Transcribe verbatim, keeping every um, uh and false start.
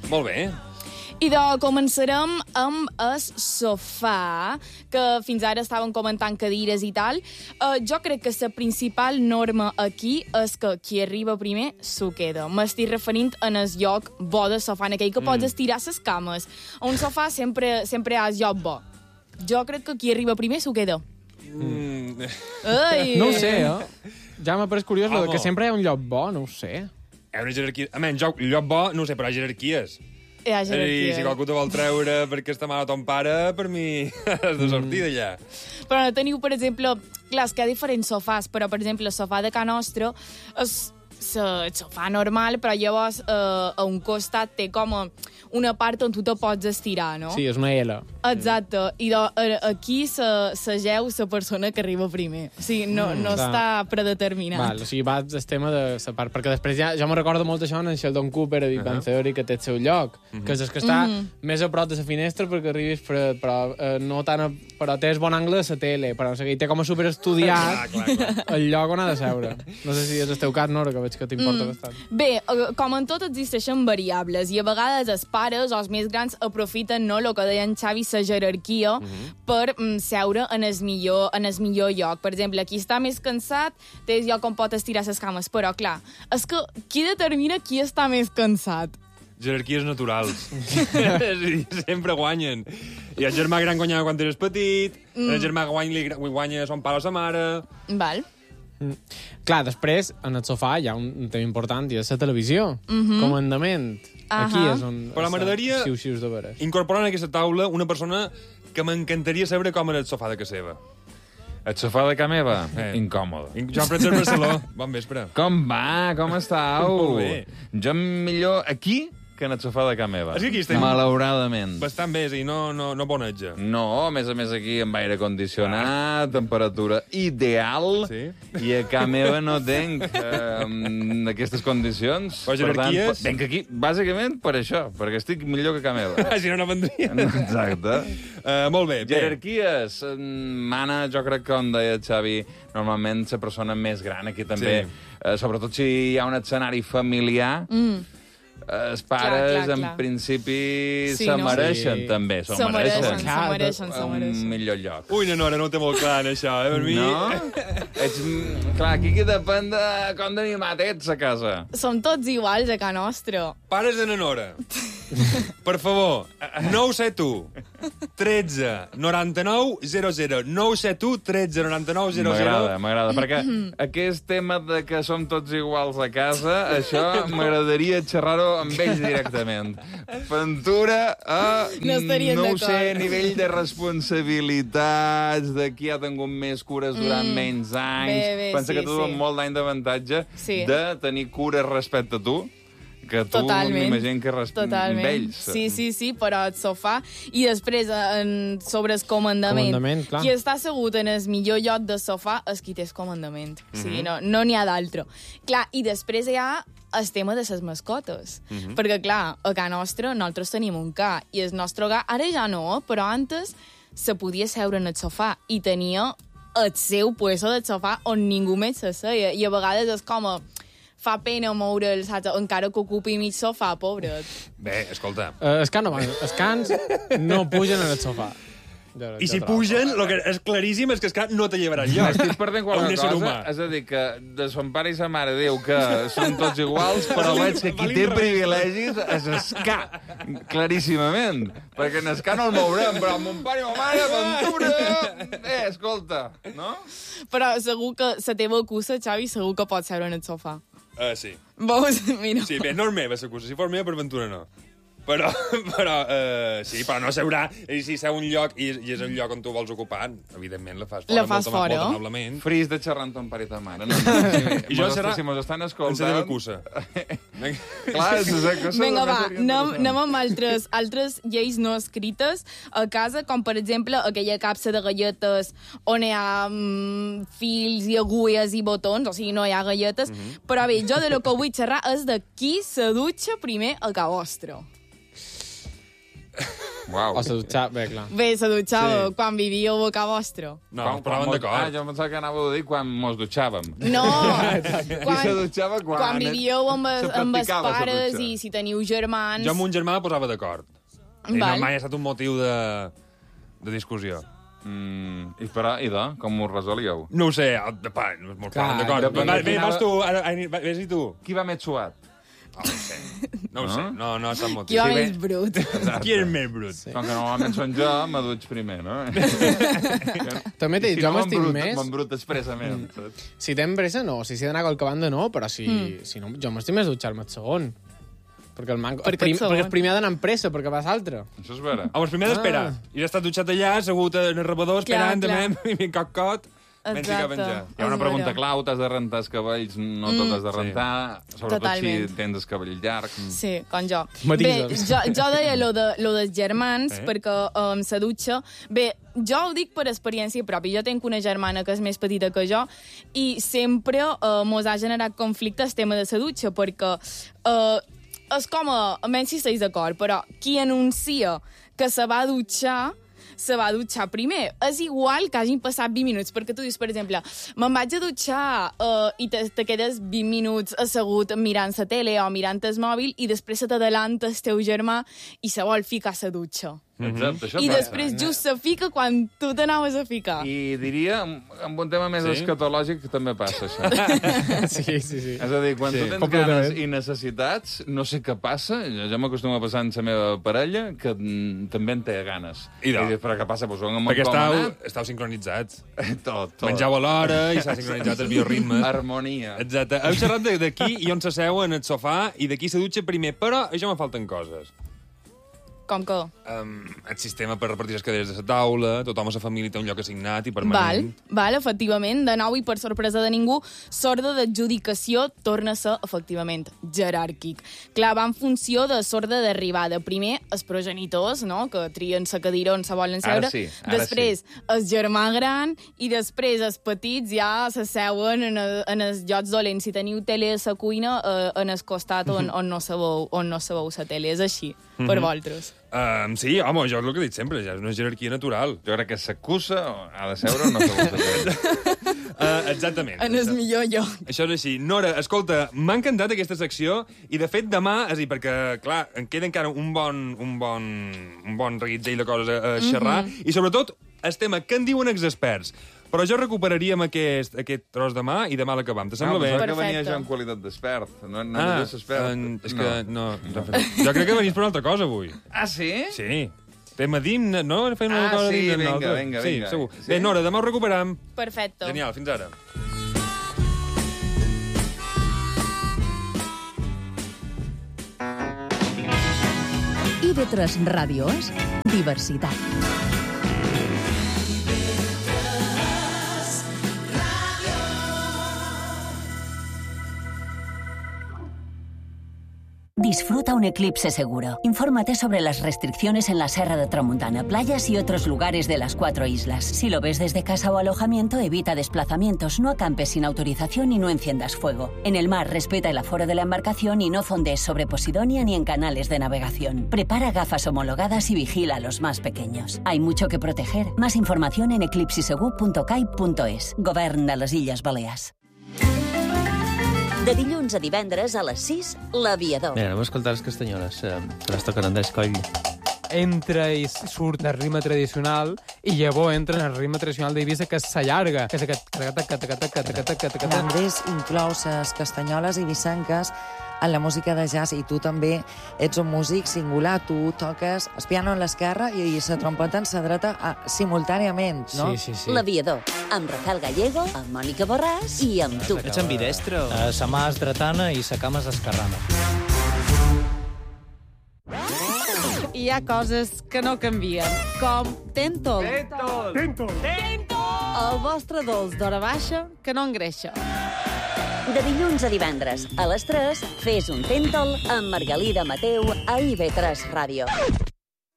Molt bé. I de començarem amb el sofà, que fins ara estaven comentant cadires i tal. Uh, jo crec que la principal norma aquí és que qui arriba primer s'ho queda. M'estic referint en el lloc bo de sofà, en aquell que pots mm. estirar les cames. A un sofà sempre, sempre hi ha el lloc bo. Jo crec que qui arriba primer s'ho queda. Mm. Ai. No ho sé, eh? Ja m'ha pareix curiós Home. que sempre hi ha un lloc bo, no ho sé. Hi ha una jerarquia... A menys, lloc, lloc bo, no ho sé, però hi ha jerarquies. Hi ha jerarquia. I si qualcú te vol treure perquè està mal a ton pare, per mi has de sortir d'allà. Però no teniu, per exemple... Clar, és que hi ha diferents sofàs, però, per exemple, el sofà de Ca Nostra és el sofà normal, però llavors eh, a un costat té com una part on tu te pots estirar, no? Sí, és una L. Exacte. I do, aquí se, se geu la persona que arriba primer. O sigui, no, no mm, està predeterminat. Val, o sigui, va el tema de la part... Perquè després ja, ja me recordo molt això en Sheldon Cooper a Big Bang uh -huh. Theory, que té el seu lloc, uh -huh. que és el que està uh -huh. més a prop de la finestra perquè arribis fred, però eh, no tant a, però té el bon angle de la tele, però o sigui, té com a superestudiat clar, clar, clar. el lloc on ha de seure. No sé si és el teu cas, Nora, que veig que t'importa mm. bastant. Bé, com en tot existeixen variables i a vegades els pares o els més grans aprofiten, no, el que deia en Xavi, la jerarquia, uh -huh. per mm, seure en el, millor, en el millor lloc. Per exemple, qui està més cansat té el lloc on pot estirar les cames, però clar, és que qui determina qui està més cansat? Jerarquies naturals. És a dir, sempre guanyen. I el germà gran guanyava quan eres petit, mm. el germà guany li guanya son pare o sa mare... Val. Mm. Clar, després, en el sofà hi ha un, un tema important, i és la televisió. Mm -hmm. Comandament. Uh -huh. Aquí és on... Però m'agradaria incorporar en aquesta taula una persona que m'encantaria saber com era el sofà de casa seva. El sofà de casa meva? Eh. Incòmode. Joan Francesc Barceló, bon vespre. Com va? Com estàu? Molt bé. Jo millor aquí que en el sofà de casa meva. És que aquí estem... Malauradament. Bastant bé, i no, no, no boneja. No, a més a més aquí amb aire condicionat, ah. temperatura ideal, sí? I a casa meva no tenc eh, aquestes condicions. Però jerarquies? Per tant, venc aquí bàsicament per això, perquè estic millor que casa meva. Si no, no vendria. Exacte. Uh, molt bé. Jerarquies. Mana, jo crec que, com deia el Xavi, normalment la persona més gran aquí també, sí. eh, sobretot si hi ha un escenari familiar, mm. els pares, clar, clar, clar. en principi, sí, se no? mereixen, sí. també. Se, se mereixen, se mereixen, mereixen, se mereixen. Un millor lloc. Ui, no, no, no ho té molt clar, en això, eh, per mi. No? Ets, clar, aquí que depèn de com d'animat ets a casa. Som tots iguals a Ca Nostra. Pares de Nenora, per favor, nou set u, tretze, noranta-nou, zero zero. nou set u, tretze, noranta-nou, zero zero. M'agrada, m'agrada, perquè aquest tema de que som tots iguals a casa, això m'agradaria xerrar-ho amb ells directament. Ventura a, no, no ho sé, nivell de responsabilitats, de qui ha tingut més cures durant mm, menys anys. Bé, bé, Pensa sí, que tu sí. amb molt d'any d'avantatge sí. de tenir cures respecte a tu, que tu m'imagino que respectes amb ells. Sí, sí, sí, però el sofà. I després, en, sobre el comandament. comandament clar. Qui està assegut en el millor lloc del sofà és qui té el comandament. Mm -hmm. O sigui, no n'hi no ha d'altre. Clar, i després hi ha el tema de les mascotes. Mm -hmm. Perquè, clar, a Ca Nostra nosaltres tenim un ca, i el nostre ca, ara ja no, però antes se podia seure en el sofà i tenia el seu puesto del sofà on ningú més se seia. I a vegades és com a... fa pena moure'l, saps? Encara que ocupi mig sofà, pobret. Bé, escolta... Uh, els, can no, els cans no pugen en el sofà. Jo, I si pugen, el que és claríssim és que el can no te llevarà lloc. Estic perdent qualsevol cosa. Humà. És a dir, que de son pare i sa mare diu que són tots iguals, però veig que qui té privilegis és el ca. Claríssimament. Perquè en el ca no el mourem, però amb mon pare i ma mare, aventura... Eh, escolta, no? Però segur que la teva acusa, Xavi, segur que pots seure en el sofà. Uh, sí. Veus? Mira. Sí, bé, no és meva, l'acusa. Si fos meva, per ventura no. Però, però uh, sí, però no seurà. I si seu un lloc i, i és el lloc on tu vols ocupar, evidentment la fas fora. La fas molt, fora, molt amablement. Fris de xerrar amb ton pare i ta mare. No, no, si, I jo serà... Si mos estan escoltant... En la meva acusa. Clar, és una cosa... Vinga, va, anem, anem amb altres, altres lleis no escrites a casa, com per exemple aquella capsa de galletes on hi ha mm, fils i agulles i botons, o sigui, no hi ha galletes. Mm-hmm. Però bé, jo de lo que vull xerrar és de qui se dutxa primer a casa vostra. Uau. O se dutxava, bé, clar. Bé, se dutxava Sí. quan vivíeu a casa vostra. No, Quan- es posaven quan mos- Ah, d'acord. jo pensava que anàveu a dir quan mos dutxàvem. No! Qui se dutxava quan... quan vivíeu amb, se els, amb els practicava la pares dutxa. i si teniu germans... Jo amb un germà posava d'acord. I no Val. mai ha estat un motiu de, de discussió. Mm, I, però, i de, com ho resolíeu? No ho sé, de pa, no és molt Clar, clar, d'acord. depèn Va, de Bé, quina- vas tu, ara, ara, ves-hi tu. Qui va més suat? No ho sé, no ho sé, No? no, no està motiu. Qui va Sí, bé. més brut. Qui és més brut? Sí. Com que normalment són jo, m'aduig primer, no? També t'he dit, I si jo no, m'estic m'embrut- més... M'embrut expressament, saps? Si tens pressa, no. Si s'hi d'anar a qualque banda, no. Però si, Mm. si no, jo m'estic més dutxar-me el segon. Perquè el, manco, Per el, prim, aquest segon. perquè el primer ha d'anar amb pressa, perquè vas altre. Això és vera. Home, primer d'esperar. Ah. I ja està dutxat allà, assegut en el rebedor, esperant, Clar, clar. també, i ben coc-cot. Menys Exacte. que menjar. Hi ha una És pregunta vera. clau, t'has de rentar els cabells, no tot has de sí. rentar, sobretot Totalment. si tens el cabell llarg. Sí, com jo. Matisos. Bé, jo, jo deia lo, de, lo dels germans, Eh? eh? perquè um, se dutxa... Bé, jo ho dic per experiència pròpia. Jo tinc una germana que és més petita que jo i sempre uh, mos ha generat conflicte el tema de la dutxa, perquè uh, és com a... Almenys si estàs d'acord, però qui anuncia que se va dutxar se va dutxar primer. És igual que hagin passat vint minuts, perquè tu dius, per exemple, me'n vaig a dutxar uh, i te, te quedes vint minuts assegut mirant la tele o mirant el mòbil i després se t'adalanta el teu germà i se vol ficar a la dutxa. Exacte, això I passa. després just se fica quan tu t'anaves a ficar. I diria, amb amb un tema més Sí? escatològic, que també passa això. Sí, sí, sí. És a dir, quan Sí. tu tens Completament. ganes i necessitats, no sé què passa, jo, jo m'acostumo a passar amb la meva parella, que mm, també en té ganes. I de. dius, però què passa? Pues, on Perquè com estàu, anar? estàu sincronitzats. Tot, tot. Menjau a l'hora i s'ha sincronitzat el bioritme. Harmonia. Exacte. Heu xerrat de- d'aquí i on s'asseu en el sofà i d'aquí se dutxa primer, però això me falten coses. Com que? Um, el sistema per repartir les cadires de la taula, tothom a la família té un lloc assignat i Val, permanent. val, efectivament, de nou i per sorpresa de ningú, sorda d'adjudicació torna a ser, efectivament, jeràrquic. Clar, va en funció de sorda d'arribada. Primer, els progenitors, no?, que trien la cadira on se volen Ara seure. sí, ara després, el germà gran, i després els petits ja s'asseuen en, el, en els llocs dolents. Si teniu tele a la cuina, eh, en el costat on, on no sabeu, on no sabeu la tele. És així, per vosaltres. Um, sí, home, jo és el que he dit sempre, ja és una jerarquia natural. Jo crec que s'acusa, ha de seure o no s'acusa. Uh, exactament. En el millor lloc. Això és així. Nora, escolta, m'ha encantat aquesta secció i, de fet, demà, és a dir, perquè, clar, em queda encara un bon, un bon, un bon reguitzell de coses a, a xerrar Mhm. i, sobretot, el tema que en diuen els experts. Però jo recuperaríem aquest, aquest tros demà i demà l'acabam. Te sembla No, bé? pensava que venia Perfecte. jo en qualitat d'expert. No, no Ah, eres expert. en, és que no. no. Jo crec que venís per una altra cosa avui. Ah, sí? Sí. Tema d'himne, no? Fem una Ah, cosa sí, d'himne vinga, nosaltres. vinga, sí, vinga. segur. Sí? Bé, Nora, demà ho recuperam. Perfecte. Genial, fins ara. I de tres ràdios, diversitat. Disfruta un eclipse seguro. Infórmate sobre las restricciones en la Serra de Tramuntana, playas y otros lugares de las cuatro islas. Si lo ves desde casa o alojamiento, evita desplazamientos, no acampes sin autorización y no enciendas fuego. En el mar, respeta el aforo de la embarcación y no fondees sobre Posidonia ni en canales de navegación. Prepara gafas homologadas y vigila a los más pequeños. Hay mucho que proteger. Más información en eclipsisegur punto cai punto es. Govern de les Illes Balears. De dilluns a divendres a les sis, L'Aviador. Mira, anem a escoltar les castanyoles, eh, que les toquen Andrés Coll. Entra i surt el ritme tradicional i llavors entra en el ritme tradicional d'Eivissa, que s'allarga, que és aquest... L'Andrés inclou les castanyoles i vissanques en la música de jazz, i tu també ets un músic singular. Tu toques el piano en l'esquerra i la trompeta en la dreta a, simultàniament, no? Sí, sí, sí. L'Aviador, amb Rafael Gallego, amb Mònica Borràs i amb tu. Ets ambidestre o...? Uh, sa mà és dretana i sa cama és esquerrana. Hi ha coses que no canvien, com Tentol. Tentol! Tentol! Tentol! El vostre dolç d'hora baixa que no engreixa. De dilluns a divendres, a les tres, fes un Tentol amb Margalida Mateu a I V tres Ràdio.